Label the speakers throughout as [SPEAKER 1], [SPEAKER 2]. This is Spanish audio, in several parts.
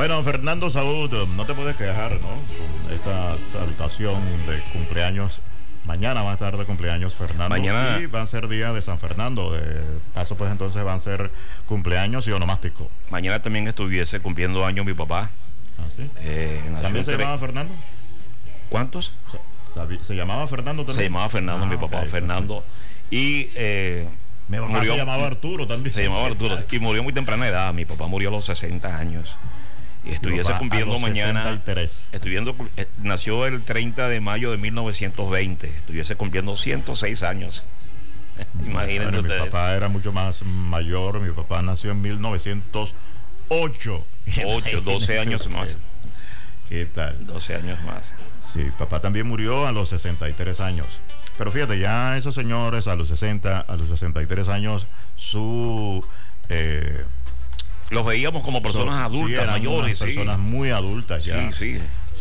[SPEAKER 1] Bueno, Fernando Saúd, no te puedes quejar, ¿no? Con esta salutación de cumpleaños. Mañana más tarde cumpleaños Fernando.
[SPEAKER 2] Mañana.
[SPEAKER 1] Y va a ser día de San Fernando. De paso, pues entonces van a ser cumpleaños y onomástico.
[SPEAKER 2] Mañana también estuviese cumpliendo años mi papá.
[SPEAKER 1] ¿Ah, sí? ¿También se llamaba Fernando?
[SPEAKER 2] ¿Cuántos?
[SPEAKER 1] ¿Se llamaba Fernando también?
[SPEAKER 2] Se llamaba Fernando, mi papá,
[SPEAKER 1] okay,
[SPEAKER 2] Fernando. Y
[SPEAKER 1] mi papá
[SPEAKER 2] murió,
[SPEAKER 1] se llamaba Arturo también.
[SPEAKER 2] Se llamaba Arturo. Y murió muy temprana edad. Mi papá murió a los 60 años. Y estuviese cumpliendo mañana. 63. Nació el 30 de mayo de 1920. Estuviese cumpliendo 106 años. Imagínense
[SPEAKER 1] ustedes. Mi papá era mucho más mayor. Mi papá nació en 1908.
[SPEAKER 2] 12 años más.
[SPEAKER 1] ¿Qué tal?
[SPEAKER 2] 12 años más.
[SPEAKER 1] Sí, papá también murió a los 63 años. Pero fíjate, ya esos señores a los 60, a los 63 años,
[SPEAKER 2] los veíamos como personas adultas, mayores.
[SPEAKER 1] Personas muy adultas ya.
[SPEAKER 2] Sí.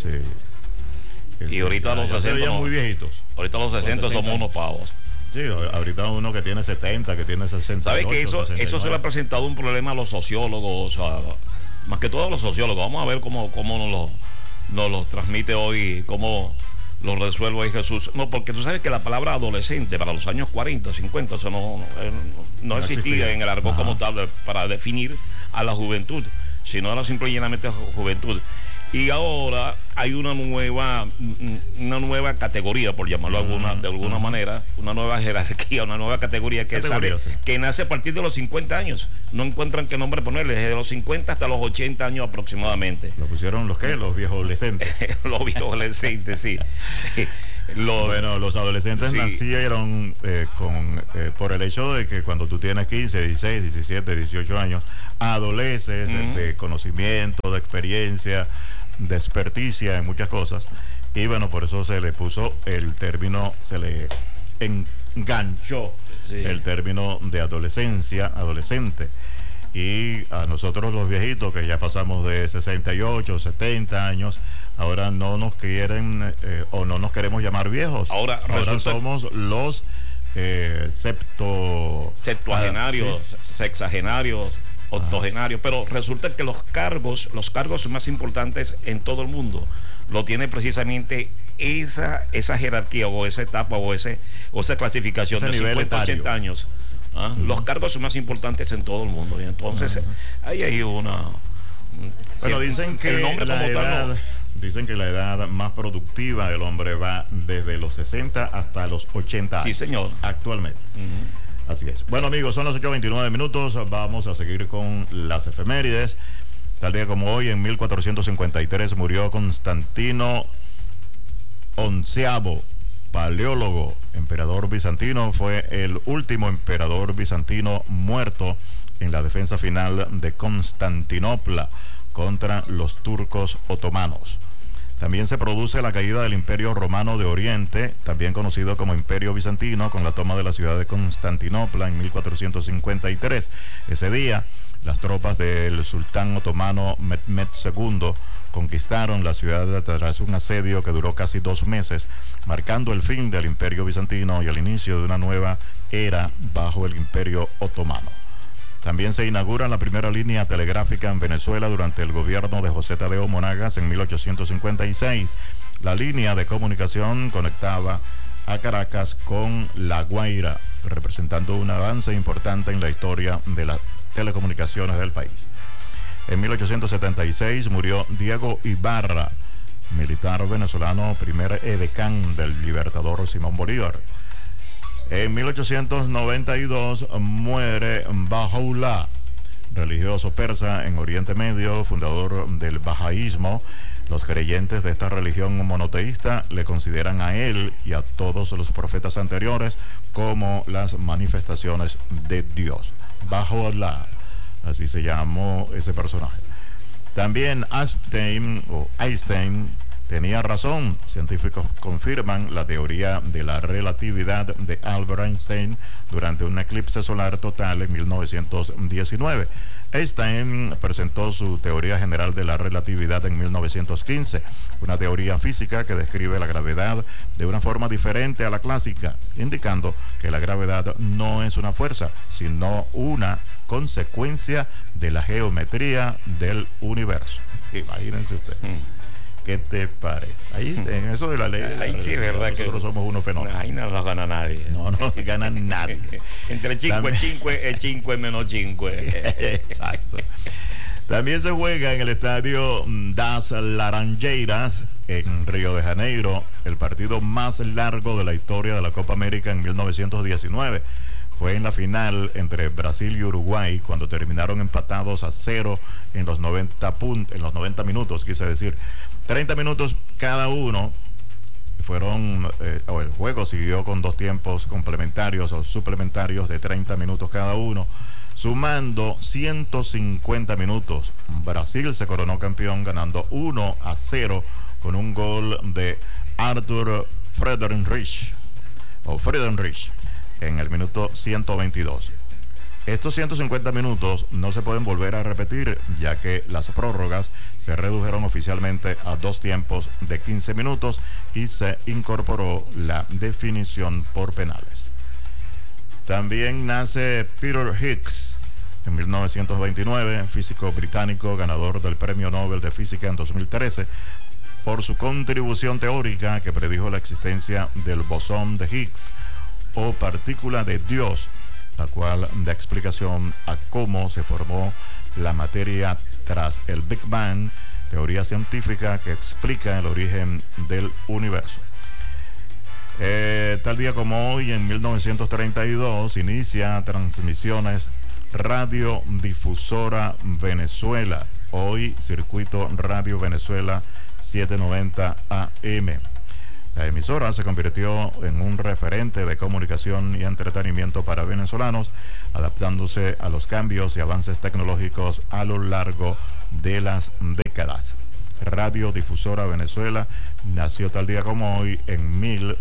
[SPEAKER 2] Y ahorita a los 60
[SPEAKER 1] muy viejitos.
[SPEAKER 2] Ahorita a los 60 somos unos pavos.
[SPEAKER 1] Sí, ahorita uno que tiene 70, que tiene 60.
[SPEAKER 2] ¿Sabes que eso se le ha presentado un problema a los sociólogos? Más que todo a los sociólogos. Vamos a ver cómo nos lo transmite hoy, cómo lo resuelve hoy Jesús. No, porque tú sabes que la palabra adolescente para los años 40, 50, eso no existía en el argot como tal para definir a la juventud, sino era simple y llenamente juventud. Y ahora hay una nueva categoría, por llamarlo de alguna manera, una nueva jerarquía, una nueva categoría que nace a partir de los 50 años. No encuentran qué nombre ponerle, desde los 50 hasta los 80 años aproximadamente.
[SPEAKER 1] ¿Lo pusieron los qué? Los viejos adolescentes.
[SPEAKER 2] Los viejos adolescentes, sí.
[SPEAKER 1] Bueno, los adolescentes nacieron por el hecho de que cuando tú tienes 15, 16, 17, 18 años, adoleces de conocimiento, de experiencia, de experticia en muchas cosas. Y bueno, por eso se le puso el término, se le enganchó el término de adolescente. Y a nosotros los viejitos que ya pasamos de 68, 70 años, ahora no nos quieren o no nos queremos llamar viejos. Ahora somos los
[SPEAKER 2] septuagenarios, sexagenarios, octogenarios. Pero resulta que los cargos más importantes en todo el mundo lo tiene precisamente esa jerarquía o esa etapa o esa clasificación de 50 a 80 años. Los cargos más importantes en todo el mundo. Y entonces ahí hay una...
[SPEAKER 1] Bueno, dicen que el nombre como tal dicen que la edad más productiva del hombre va desde los 60 hasta los 80 años.
[SPEAKER 2] Sí, señor.
[SPEAKER 1] Actualmente. Así es. Bueno, amigos, son las 8:29 minutos. Vamos a seguir con las efemérides. Tal día como hoy, en 1453, murió Constantino XI, paleólogo, emperador bizantino. Fue el último emperador bizantino muerto en la defensa final de Constantinopla contra los turcos otomanos. También se produce la caída del Imperio Romano de Oriente, también conocido como Imperio Bizantino, con la toma de la ciudad de Constantinopla en 1453. Ese día, las tropas del sultán otomano Mehmed II conquistaron la ciudad tras un asedio que duró casi 2 meses, marcando el fin del Imperio Bizantino y el inicio de una nueva era bajo el Imperio Otomano. También se inaugura la primera línea telegráfica en Venezuela durante el gobierno de José Tadeo Monagas en 1856. La línea de comunicación conectaba a Caracas con La Guaira, representando un avance importante en la historia de las telecomunicaciones del país. En 1876 murió Diego Ibarra, militar venezolano, primer edecán del libertador Simón Bolívar. En 1892 muere Bahá'u'lláh, religioso persa en Oriente Medio, fundador del bahaísmo. Los creyentes de esta religión monoteísta le consideran a él y a todos los profetas anteriores como las manifestaciones de Dios. Bahá'u'lláh, así se llamó ese personaje. También Einstein tenía razón. Científicos confirman la teoría de la relatividad de Albert Einstein durante un eclipse solar total en 1919. Einstein presentó su teoría general de la relatividad en 1915, una teoría física que describe la gravedad de una forma diferente a la clásica, indicando que la gravedad no es una fuerza, sino una consecuencia de la geometría del universo. Imagínense usted. ¿Qué te parece? Ahí, en eso de la ley.
[SPEAKER 2] Ahí sí, verdad que
[SPEAKER 1] nosotros somos unos fenómenos.
[SPEAKER 2] Ahí no lo gana nadie.
[SPEAKER 1] No gana nadie.
[SPEAKER 2] Entre 5 es 5 menos 5.
[SPEAKER 1] Exacto. También se juega en el estadio Das Laranjeiras en Río de Janeiro el partido más largo de la historia de la Copa América en 1919. Fue en la final entre Brasil y Uruguay cuando terminaron empatados a 0 en los 90 minutos, quise decir. 30 minutos cada uno el juego siguió con 2 tiempos complementarios o suplementarios de 30 minutos cada uno, sumando 150 minutos. Brasil se coronó campeón ganando 1-0 con un gol de Arthur Friedenreich en el minuto 122. Estos 150 minutos no se pueden volver a repetir, ya que las prórrogas se redujeron oficialmente a 2 tiempos de 15 minutos y se incorporó la definición por penales. También nace Peter Higgs en 1929, físico británico ganador del Premio Nobel de Física en 2013, por su contribución teórica que predijo la existencia del bosón de Higgs o partícula de Dios, la cual da explicación a cómo se formó la materia tras el Big Bang, teoría científica que explica el origen del universo. Tal día como hoy, en 1932, inicia transmisiones Radiodifusora Venezuela, hoy Circuito Radio Venezuela 790 AM. La emisora se convirtió en un referente de comunicación y entretenimiento para venezolanos, adaptándose a los cambios y avances tecnológicos a lo largo de las décadas. Radiodifusora Venezuela nació tal día como hoy en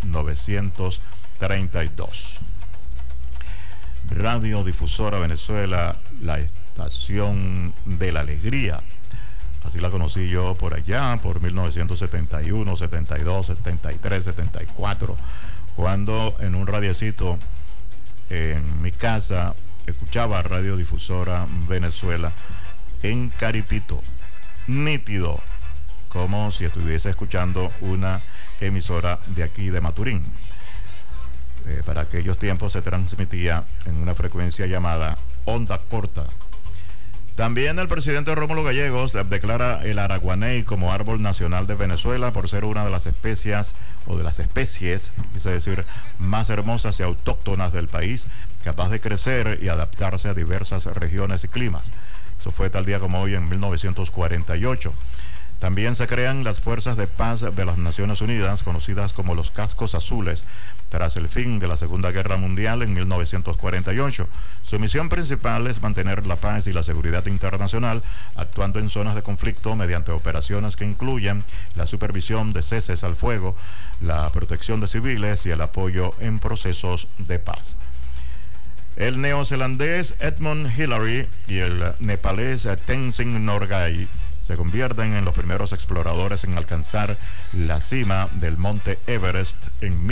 [SPEAKER 1] 1932. Radiodifusora Venezuela, la estación de la alegría. Así la conocí yo por allá, por 1971, 72, 73, 74, cuando en un radiecito en mi casa escuchaba Radiodifusora Venezuela en Caripito, nítido, como si estuviese escuchando una emisora de aquí de Maturín. Para aquellos tiempos se transmitía en una frecuencia llamada onda corta. También el presidente Rómulo Gallegos declara el araguaney como árbol nacional de Venezuela por ser una de las especies, quise decir, más hermosas y autóctonas del país, capaz de crecer y adaptarse a diversas regiones y climas. Eso fue tal día como hoy en 1948. También se crean las Fuerzas de Paz de las Naciones Unidas, conocidas como los Cascos Azules, tras el fin de la Segunda Guerra Mundial en 1948. Su misión principal es mantener la paz y la seguridad internacional, actuando en zonas de conflicto mediante operaciones que incluyen la supervisión de ceses al fuego, la protección de civiles y el apoyo en procesos de paz. El neozelandés Edmund Hillary y el nepalés Tenzin Norgay se convierten en los primeros exploradores en alcanzar la cima del monte Everest en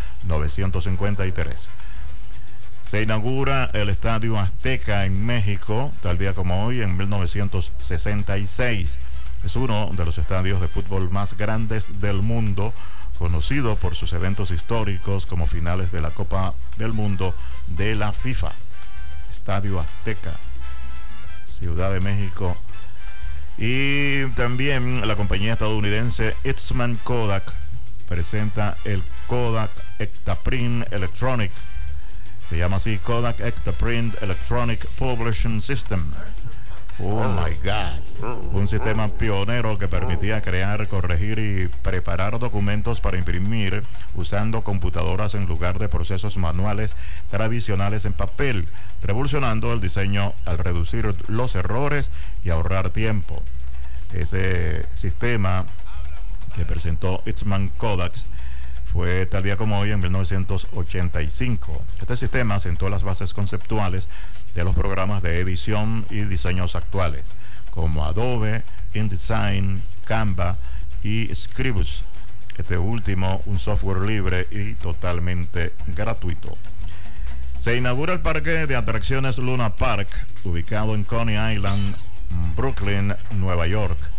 [SPEAKER 1] 1953. Se inaugura el Estadio Azteca en México, tal día como hoy, en 1966. Es uno de los estadios de fútbol más grandes del mundo, conocido por sus eventos históricos como finales de la Copa del Mundo de la FIFA. Estadio Azteca, Ciudad de México. Y también la compañía estadounidense Eastman Kodak presenta el Kodak Ektaprint Electronic. Se llama así, Kodak Ektaprint Electronic Publishing System. Oh my God. Un sistema pionero que permitía crear, corregir y preparar documentos para imprimir usando computadoras en lugar de procesos manuales tradicionales en papel, revolucionando el diseño al reducir los errores y ahorrar tiempo. Ese sistema que presentó Eastman Kodak fue tal día como hoy en 1985. Este sistema sentó las bases conceptuales de los programas de edición y diseños actuales, como Adobe, InDesign, Canva y Scribus. Este último, un software libre y totalmente gratuito. Se inaugura el parque de atracciones Luna Park, ubicado en Coney Island, Brooklyn, Nueva York.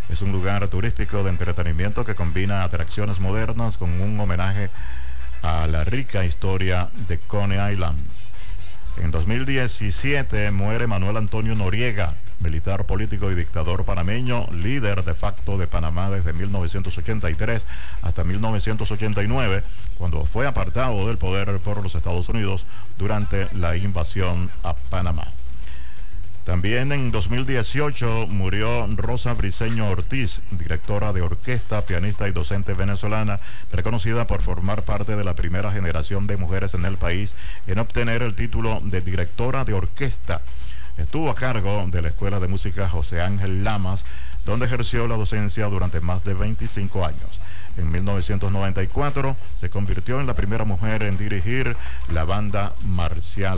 [SPEAKER 1] Es un lugar turístico de entretenimiento que combina atracciones modernas con un homenaje a la rica historia de Coney Island. En 2017 muere Manuel Antonio Noriega, militar político y dictador panameño, líder de facto de Panamá desde 1983 hasta 1989, cuando fue apartado del poder por los Estados Unidos durante la invasión a Panamá. También en 2018 murió Rosa Briceño Ortiz, directora de orquesta, pianista y docente venezolana, reconocida por formar parte de la primera generación de mujeres en el país en obtener el título de directora de orquesta. Estuvo a cargo de la Escuela de Música José Ángel Lamas, donde ejerció la docencia durante más de 25 años. En 1994 se convirtió en la primera mujer en dirigir la banda marcial